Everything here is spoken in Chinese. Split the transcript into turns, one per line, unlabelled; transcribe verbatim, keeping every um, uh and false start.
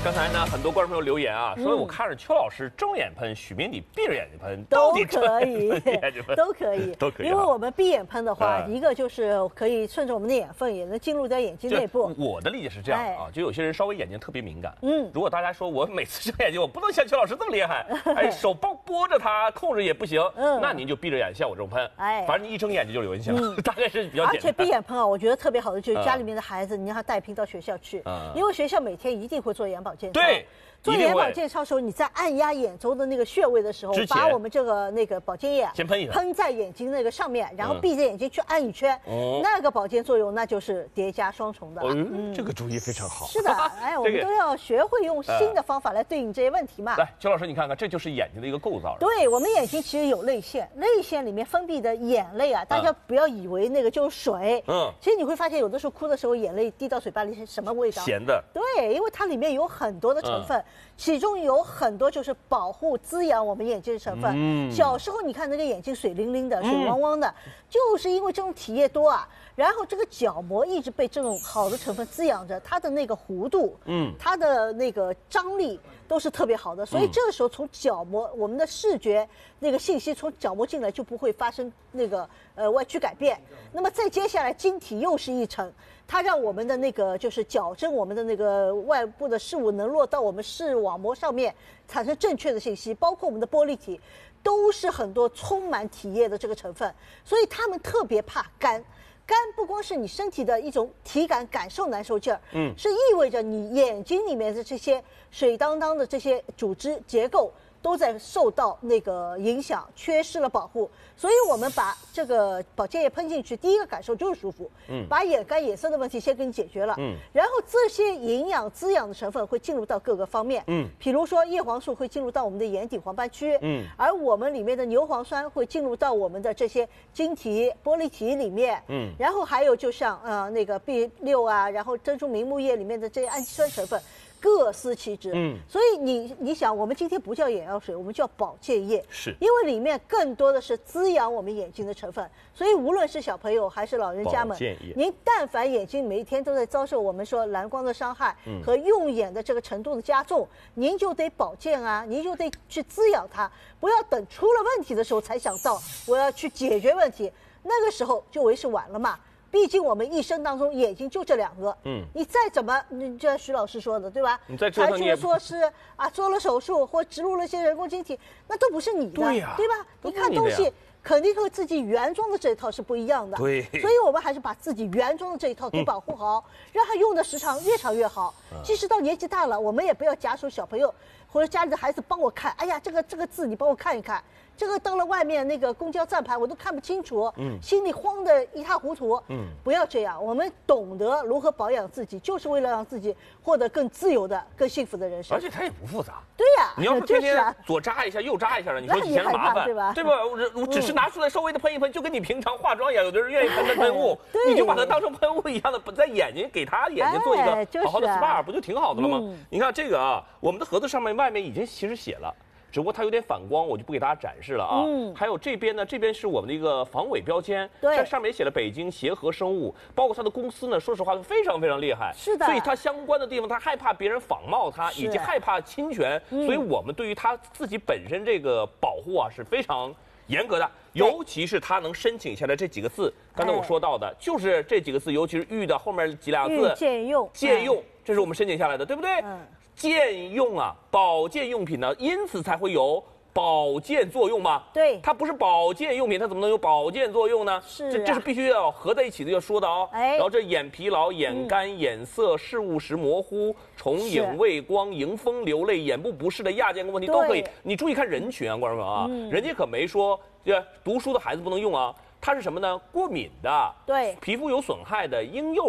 刚才呢，很多观众朋友留言啊，说我看着邱老师睁眼喷，许明礼闭着眼睛喷，
都
到底
可以，都可以，
都可以。
因为我们闭眼喷的话，
嗯
一个就是可以顺着我们的眼缝，也能进入在眼睛内部。
我的理解是这样啊，就有些人稍微眼睛特别敏感，
嗯，
如果大家说我每次睁眼睛，我不能像邱老师这么厉害，哎，手帮拨着它控制也不行，
嗯，
那您就闭着眼像我这种喷，哎，反正你一睁眼睛就流进去了，大概是比较简单。
而且闭眼喷啊，我觉得特别好的就是家里面的孩子，你让他带瓶到学校去，因为学校每天一定会做眼保健操。
对。
做眼保健操的时候，你在按压眼周的那个穴位的时候，把我们这个那个保健液
先喷一
喷在眼睛那个上面，然后闭着眼睛去按一圈，嗯、那个保健作用那就是叠加双重的。
嗯，这个主意非常好。
是的，哎，我们都要学会用新的方法来对应这些问题嘛。
来，邱老师，你看看，这就是眼睛的一个构造。
对，我们眼睛其实有泪腺，泪腺里面分泌的眼泪啊，大家不要以为那个就是水。嗯，其实你会发现，有的时候哭的时候，眼泪滴到嘴巴里是什么味道？
咸的。
对，因为它里面有很多的成分，其中有。有很多就是保护滋养我们眼睛的成分。嗯，小时候你看那个眼睛水灵灵的、水汪汪的，嗯、就是因为这种体液多啊。然后这个角膜一直被这种好的成分滋养着，它的那个弧度，嗯，它的那个张力都是特别好的。所以这个时候从角膜，我们的视觉那个信息从角膜进来就不会发生那个呃歪曲改变。那么再接下来晶体又是一层。它让我们的那个就是矫正我们的那个外部的事物能落到我们视网膜上面，产生正确的信息，包括我们的玻璃体，都是很多充满体液的这个成分，所以他们特别怕干。干不光是你身体的一种体感感受难受劲儿，嗯，是意味着你眼睛里面的这些水当当的这些组织结构。都在受到那个影响，缺失了保护，所以我们把这个保健液喷进去，第一个感受就是舒服，嗯，把眼干眼涩的问题先给你解决了，嗯，然后这些营养滋养的成分会进入到各个方面，嗯，比如说叶黄素会进入到我们的眼底黄斑区，嗯，而我们里面的牛磺酸会进入到我们的这些晶体、玻璃体里面，嗯，然后还有就像呃那个 B 六啊，然后珍珠明目液里面的这些氨基酸成分。各司其职，嗯，所以你你想，我们今天不叫眼药水，我们叫保健液，
是
因为里面更多的是滋养我们眼睛的成分，所以无论是小朋友还是老人家们，您但凡眼睛每一天都在遭受我们说蓝光的伤害和用眼的这个程度的加重，您就得保健啊，您就得去滋养它，不要等出了问题的时候才想到我要去解决问题，那个时候就为时晚了嘛。毕竟我们一生当中眼睛就这两个，嗯，你再怎么，你就像徐老师说的，对吧？
你再折腾你也
才去了措施啊，做了手术或植入了一些人工晶体，那都不是你的，
对呀，
对吧？你看东西肯定和自己原装的这一套是不一样的，
对，
所以我们还是把自己原装的这一套给保护好，让它用的时长越长越好。即使到年纪大了，我们也不要假手小朋友或者家里的孩子帮我看，哎呀，这个这个字你帮我看一看。这个到了外面那个公交站牌我都看不清楚，嗯，心里慌得一塌糊涂，嗯，不要这样，我们懂得如何保养自己，就是为了让自己获得更自由的、更幸福的人生。
而且它也不复杂。
对呀，
你要是天天左扎一下右扎一下的，你说以前麻烦，
对吧？
对吧？我我只是拿出来稍微的喷一喷，就跟你平常化妆一样，有的人愿意喷喷喷雾，你就把它当成喷雾一样的，在眼睛给他眼睛做一个好好的 S P A， 不就挺好的了吗？你看这个啊，我们的盒子上面外面已经其实写了。只不过它有点反光，我就不给大家展示了啊。嗯。还有这边呢，这边是我们的一个防伪标签，
对，
这上面也写了北京协和生物，包括它的公司呢，说实话非常非常厉害。
是的。
所以它相关的地方，它害怕别人仿冒它，以及害怕侵权，嗯、所以我们对于它自己本身这个保护啊是非常严格的。尤其是它能申请下来这几个字，刚才我说到的，哎、就是这几个字，尤其是“玉”的后面几俩字，
借用，
借用，这是我们申请下来的，对不对？嗯。健用啊，保健用品呢，因此才会有。保健作用吗？
对，
它不是保健用品，它怎么能有保健作用呢？
是、啊，
这这是必须要合在一起的要说的哦。哎，然后这眼疲劳、眼干、嗯、眼涩、视物时模糊、重影、畏光、迎风流泪、眼部不适的亚健康问题都可以。你注意看人群啊，观众朋友啊，嗯、人家可没说这读书的孩子不能用啊，它是什么呢？过敏的，
对，
皮肤有损害的婴幼。